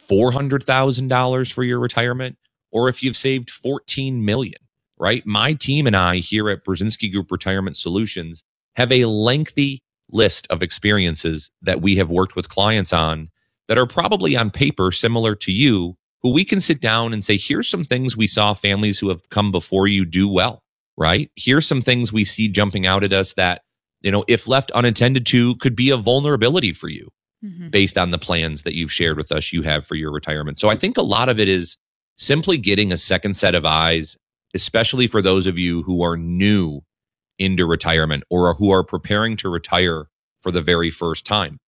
$400,000 for your retirement, or if you've saved $14 million, right? My team and I here at Brzezinski Group Retirement Solutions have a lengthy list of experiences that we have worked with clients on that are probably on paper similar to you, who we can sit down and say, here's some things we saw families who have come before you do well, right? Here's some things we see jumping out at us that, if left unattended to, could be a vulnerability for you based on the plans that you've shared with us you have for your retirement. So I think a lot of it is simply getting a second set of eyes, especially for those of you who are new into retirement or who are preparing to retire for the very first time.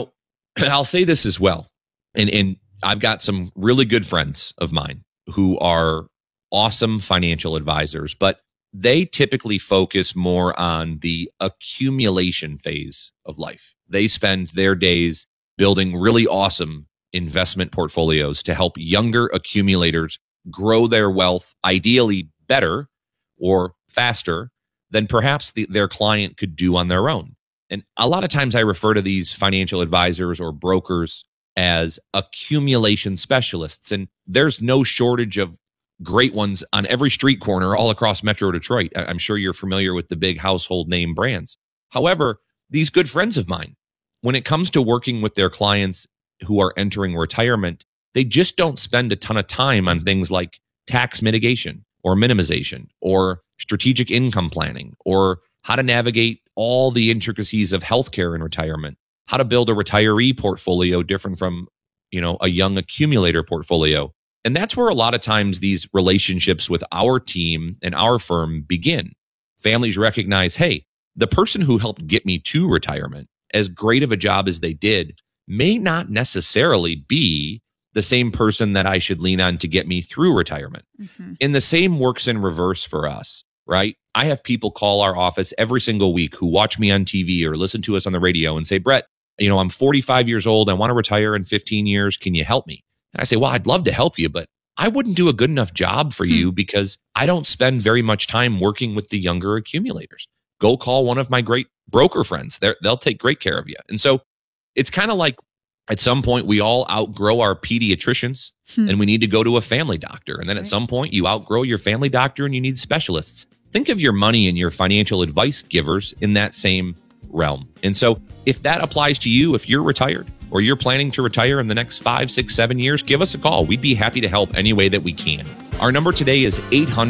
I'll say this as well. And I've got some really good friends of mine who are awesome financial advisors, but they typically focus more on the accumulation phase of life. They spend their days building really awesome investment portfolios to help younger accumulators grow their wealth, ideally better or faster than perhaps their client could do on their own. And a lot of times I refer to these financial advisors or brokers as accumulation specialists. And there's no shortage of great ones on every street corner all across Metro Detroit. I'm sure you're familiar with the big household name brands. However, these good friends of mine, when it comes to working with their clients who are entering retirement, they just don't spend a ton of time on things like tax mitigation or minimization or strategic income planning or how to navigate all the intricacies of healthcare in retirement, how to build a retiree portfolio different from, a young accumulator portfolio. And that's where a lot of times these relationships with our team and our firm begin. Families recognize, hey, the person who helped get me to retirement, as great of a job as they did, may not necessarily be the same person that I should lean on to get me through retirement. And the same works in reverse for us, right? I have people call our office every single week who watch me on TV or listen to us on the radio and say, Brett, I'm 45 years old. I want to retire in 15 years. Can you help me? And I say, well, I'd love to help you, but I wouldn't do a good enough job for you because I don't spend very much time working with the younger accumulators. Go call one of my great broker friends. They'll take great care of you. And so it's kind of like at some point we all outgrow our pediatricians and we need to go to a family doctor. And then at some point you outgrow your family doctor and you need specialists. Think of your money and your financial advice givers in that same realm. And so if that applies to you, if you're retired, or you're planning to retire in the next 5, 6, 7 years, give us a call. We'd be happy to help any way that we can. Our number today is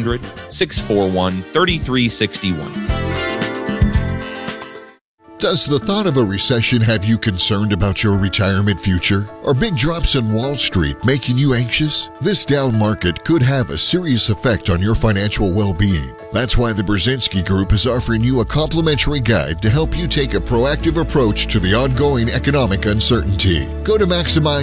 800-641-3361. Does the thought of a recession have you concerned about your retirement future? Are big drops in Wall Street making you anxious? This down market could have a serious effect on your financial well-being. That's why the Brzezinski Group is offering you a complimentary guide to help you take a proactive approach to the ongoing economic uncertainty. Go to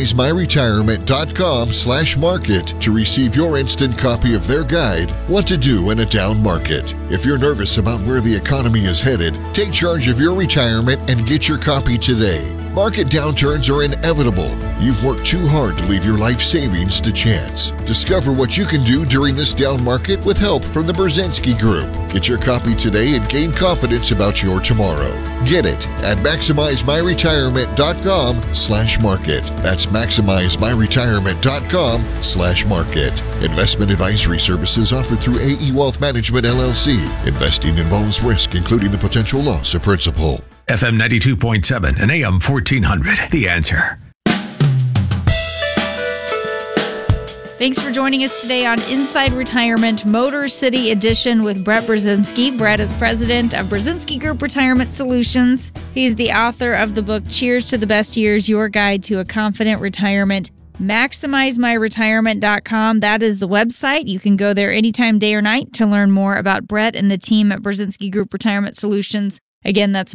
MaximizeMyRetirement.com/market to receive your instant copy of their guide, What to Do in a Down Market. If you're nervous about where the economy is headed, take charge of your retirement and get your copy today. Market downturns are inevitable. You've worked too hard to leave your life savings to chance. Discover what you can do during this down market with help from the Brzezinski Group. Get your copy today and gain confidence about your tomorrow. Get it at MaximizeMyRetirement.com/market. That's MaximizeMyRetirement.com/market. Investment advisory services offered through AE Wealth Management, LLC. Investing involves risk, including the potential loss of principal. FM 92.7 and AM 1400. The Answer. Thanks for joining us today on Inside Retirement Motor City Edition with Brett Brzezinski. Brett is president of Brzezinski Group Retirement Solutions. He's the author of the book Cheers to the Best Years, Your Guide to a Confident Retirement. MaximizeMyRetirement.com. That is the website. You can go there anytime, day or night, to learn more about Brett and the team at Brzezinski Group Retirement Solutions. Again, that's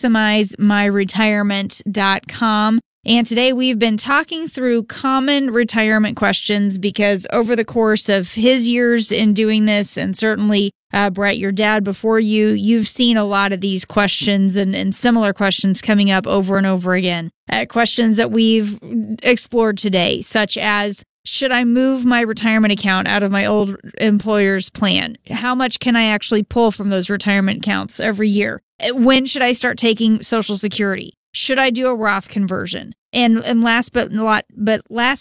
MaximizeMyRetirement.com. And today we've been talking through common retirement questions because over the course of his years in doing this, and certainly, Brett, your dad before you, you've seen a lot of these questions and similar questions coming up over and over again. Questions that we've explored today, such as, should I move my retirement account out of my old employer's plan? How much can I actually pull from those retirement accounts every year? When should I start taking Social Security? Should I do a Roth conversion? And last but